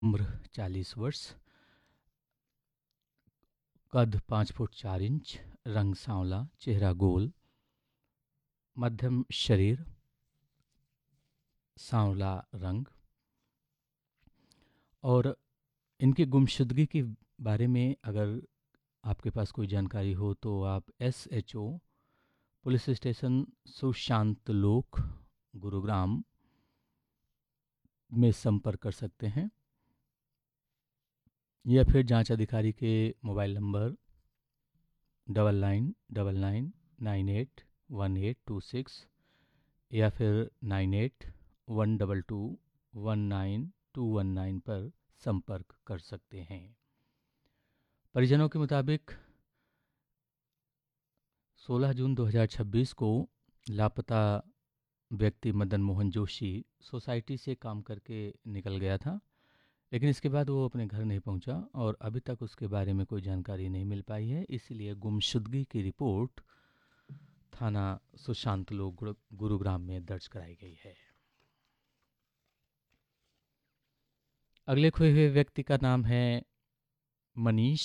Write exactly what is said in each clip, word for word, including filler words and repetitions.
उम्र चालीस वर्ष, कद पाँच फुट चार इंच, रंग सांवला, चेहरा गोल, मध्यम शरीर, सांवला रंग। और इनकी गुमशुदगी के बारे में अगर आपके पास कोई जानकारी हो तो आप S H O police station Sushant लोक गुरुग्राम में संपर्क कर सकते हैं, या फिर जांच अधिकारी के mobile number double nine double nine nine eight one eight to six या फिर nine eight one double two one nine to one nine पर संपर्क कर सकते हैं। परिजनों के मुताबिक सोलह जून दो हज़ार छब्बीस को लापता व्यक्ति मदन मोहन जोशी सोसाइटी से काम करके निकल गया था, लेकिन इसके बाद वो अपने घर नहीं पहुंचा और अभी तक उसके बारे में कोई जानकारी नहीं मिल पाई है। इसलिए गुमशुदगी की रिपोर्ट थाना सुशांत लोक गुरु- गुरुग्राम में दर्ज कराई गई है। अगले खोए हुए व्यक्ति का नाम है मनीष।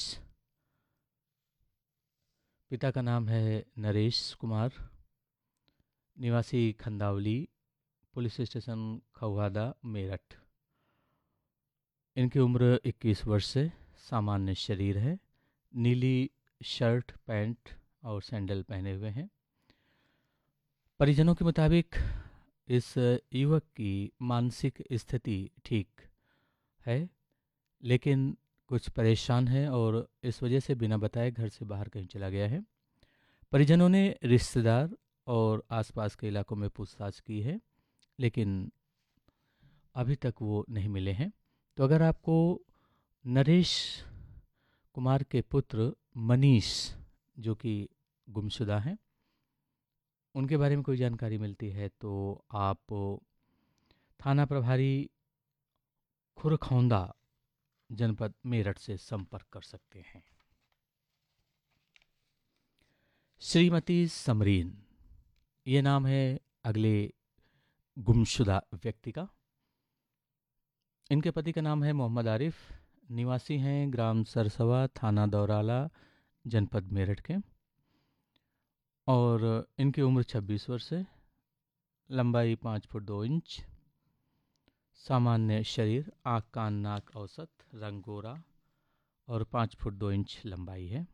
पिता का नाम है नरेश कुमार, निवासी खंदावली, पुलिस स्टेशन खौहादा, मेरठ। इनकी उम्र इक्कीस वर्ष से, सामान्य शरीर है, नीली शर्ट पैंट और सैंडल पहने हुए हैं। परिजनों के मुताबिक इस युवक की मानसिक स्थिति ठीक है, लेकिन कुछ परेशान है और इस वजह से बिना बताए घर से बाहर कहीं चला गया है। परिजनों ने रिश्तेदार और आसपास के इलाकों में पूछताछ की है, लेकिन अभी तक वो नहीं मिले हैं। तो अगर आपको नरेश कुमार के पुत्र मनीष, जो कि गुमशुदा हैं, उनके बारे में कोई जानकारी मिलती है तो आप थाना प्रभारी खुरखौंदा जनपद मेरठ से संपर्क कर सकते हैं। श्रीमती समरीन, ये नाम है अगले गुमशुदा व्यक्ति का। इनके पति का नाम है मोहम्मद आरिफ, निवासी हैं ग्राम सरसवा, थाना दौराला, जनपद मेरठ के। और इनकी उम्र छब्बीस वर्ष है, लंबाई पाँच फुट दो इंच, सामान्य शरीर, आँख कान नाक औसत, रंग गोरा और पाँच फुट दो इंच लंबाई है।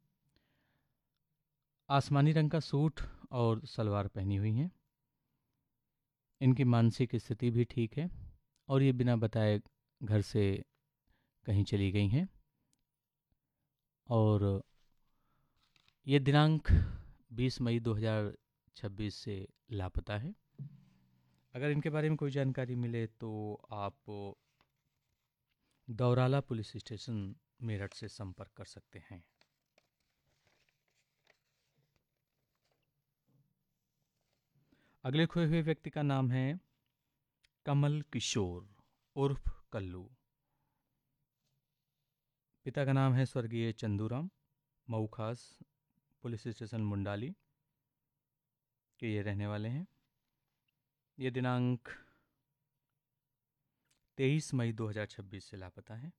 आसमानी रंग का सूट और सलवार पहनी हुई हैं। इनकी मानसिक स्थिति भी ठीक है और ये बिना बताए घर से कहीं चली गई हैं। और ये दिनांक बीस मई दो हज़ार छब्बीस से लापता है। अगर इनके बारे में कोई जानकारी मिले तो आप दौराला पुलिस स्टेशन मेरठ से संपर्क कर सकते हैं। अगले खोए हुए व्यक्ति का नाम है कमल किशोर उर्फ कल्लू। पिता का नाम है स्वर्गीय चंदूराम, मऊ खास, पुलिस स्टेशन मुंडाली के ये रहने वाले हैं। ये दिनांक तेईस मई दो हज़ार छब्बीस से लापता है।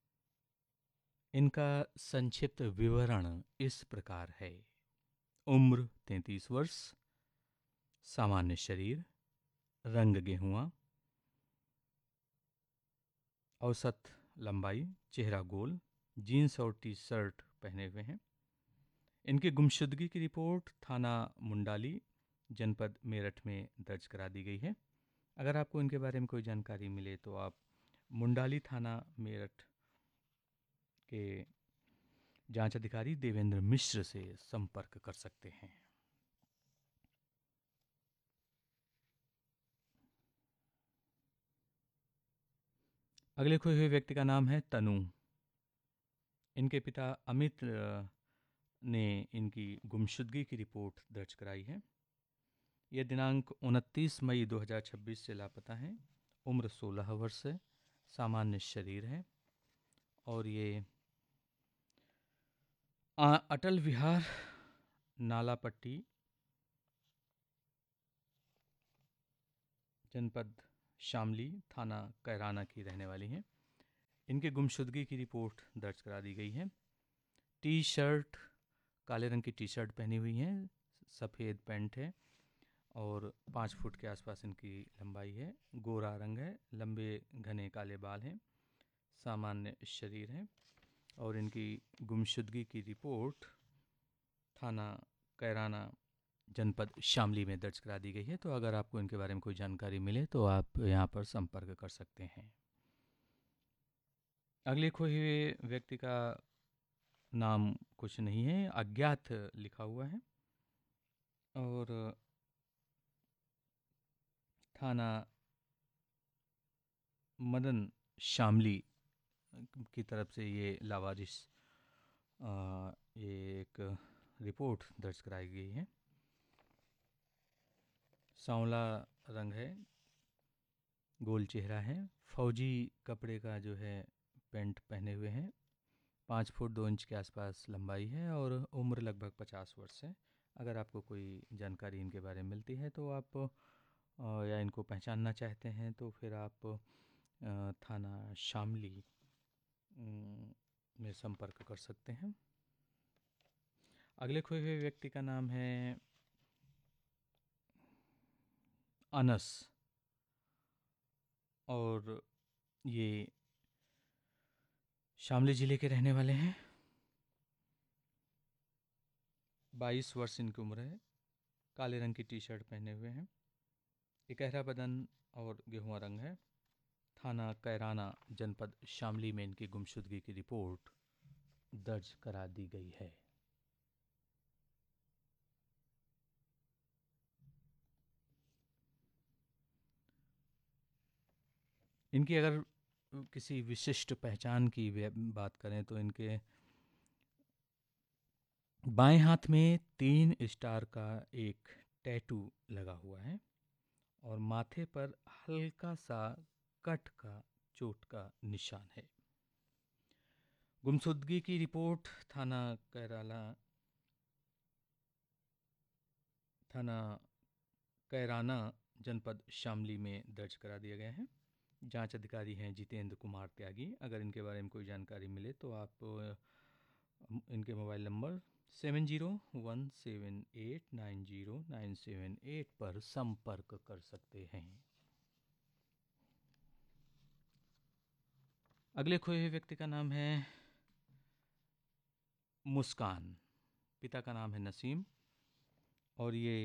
इनका संक्षिप्त विवरण इस प्रकार है। उम्र तैंतीस वर्ष, सामान्य शरीर, रंग गेहुआ, औसत लंबाई, चेहरा गोल, जीन्स और टी शर्ट पहने हुए हैं। इनकी गुमशुदगी की रिपोर्ट थाना मुंडाली जनपद मेरठ में दर्ज करा दी गई है। अगर आपको इनके बारे में कोई जानकारी मिले तो आप मुंडाली थाना मेरठ के जांच अधिकारी देवेंद्र मिश्र से संपर्क कर सकते हैं। अगले खोए हुए व्यक्ति का नाम है तनु। इनके पिता अमित अ, ने इनकी गुमशुदगी की रिपोर्ट दर्ज कराई है। यह दिनांक उनतीस मई दो हज़ार छब्बीस से लापता है। उम्र सोलह वर्ष है, सामान्य शरीर है और ये आ, अटल विहार, नालापट्टी, जनपद शामली, थाना कैराना की रहने वाली हैं। इनके गुमशुदगी की रिपोर्ट दर्ज करा दी गई है। टी शर्ट, काले रंग की टी शर्ट पहनी हुई है, सफ़ेद पैंट है और पाँच फुट के आसपास इनकी लंबाई है। गोरा रंग है, लंबे घने काले बाल हैं, सामान्य शरीर है और इनकी गुमशुदगी की रिपोर्ट थाना कैराना जनपद शामली में दर्ज करा दी गई है। तो अगर आपको इनके बारे में कोई जानकारी मिले तो आप यहाँ पर संपर्क कर सकते हैं। अगले खोए हुए व्यक्ति का नाम कुछ नहीं है, अज्ञात लिखा हुआ है और थाना मदन शामली की तरफ से ये लावारिस ये एक रिपोर्ट दर्ज कराई गई है। सांवला रंग है, गोल चेहरा है, फौजी कपड़े का जो है पैंट पहने हुए हैं, पाँच फुट दो इंच के आसपास लंबाई है और उम्र लगभग पचास वर्ष है। अगर आपको कोई जानकारी इनके बारे में मिलती है तो आप या इनको पहचानना चाहते हैं तो फिर आप थाना शामली में संपर्क कर सकते हैं। अगले खोए हुए व्यक्ति का नाम है अनस और ये शामली ज़िले के रहने वाले हैं। बाईस वर्ष इनकी उम्र है, काले रंग की टी शर्ट पहने हुए हैं, इकहरा बदन और गेहुआ रंग है। थाना कैराना जनपद शामली में इनकी गुमशुदगी की रिपोर्ट दर्ज करा दी गई है। इनकी अगर किसी विशिष्ट पहचान की बात करें तो इनके बाएं हाथ में तीन स्टार का एक टैटू लगा हुआ है और माथे पर हल्का सा कट का चोट का निशान है। गुमशुदगी की रिपोर्ट थाना कैराला थाना कैराना जनपद शामली में दर्ज करा दिया गया है। जांच अधिकारी हैं जितेंद्र कुमार त्यागी। अगर इनके बारे में कोई जानकारी मिले तो आप इनके mobile number seven zero one seven eight nine zero nine seven eight पर संपर्क कर सकते हैं। अगले खोए हुए व्यक्ति का नाम है मुस्कान, पिता का नाम है नसीम और ये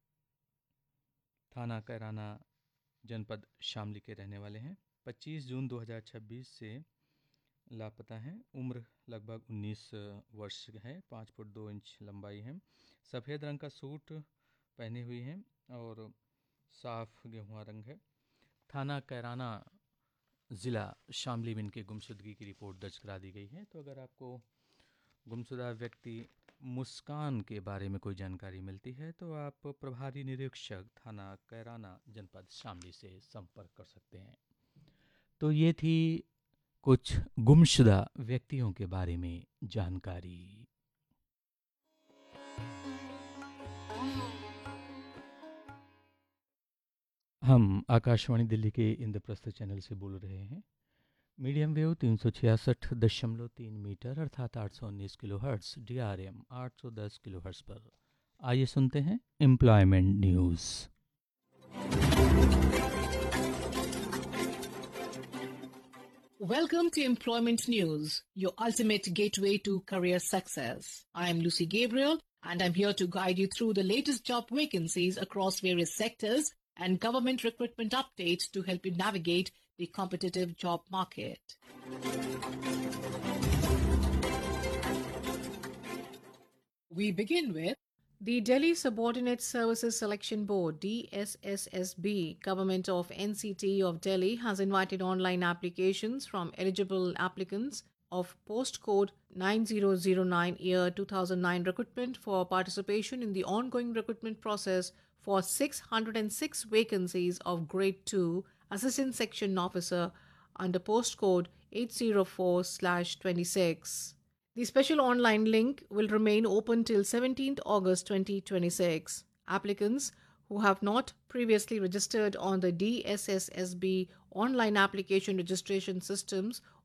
थाना कैराना जनपद शामली के रहने वाले हैं। पच्चीस जून दो हज़ार छब्बीस से लापता हैं। उम्र लगभग उन्नीस वर्ष है, पाँच फुट दो इंच लंबाई है, सफ़ेद रंग का सूट पहने हुई हैं और साफ गेहुआ रंग है। थाना कैराना ज़िला शामली में इनके गुमशुदगी की रिपोर्ट दर्ज करा दी गई है। तो अगर आपको गुमशुदा व्यक्ति मुस्कान के बारे में कोई जानकारी मिलती है तो आप प्रभारी निरीक्षक थाना कैराना जनपद शामली से संपर्क कर सकते हैं। तो ये थी कुछ गुमशुदा व्यक्तियों के बारे में जानकारी। हम आकाशवाणी दिल्ली के इंद्रप्रस्थ चैनल से बोल रहे हैं। मीडियम वेव तीन सौ छियासठ दशमलव तीन मीटर अर्थात आठ सौ उन्नीस kilo hertz, D R M आठ सौ दस किलो हर्ट्स पर। आइए सुनते हैं employment news. Welcome to Employment News, your ultimate gateway to career success. I am Lucy Gabriel and I'm here to guide you through the latest job vacancies across various sectors and government recruitment updates to help you navigate the competitive job market. We begin with the Delhi Subordinate Services Selection Board, D S S S B, Government of N C T of Delhi, has invited online applications from eligible applicants of postcode nine zero zero nine year two thousand nine recruitment for participation in the ongoing recruitment process for six hundred six vacancies of Grade two Assistant Section Officer under postcode eight zero four slash twenty-six. The special online link will remain open till seventeenth August twenty twenty-six. Applicants who have not previously registered on the D S S S B online application registration systems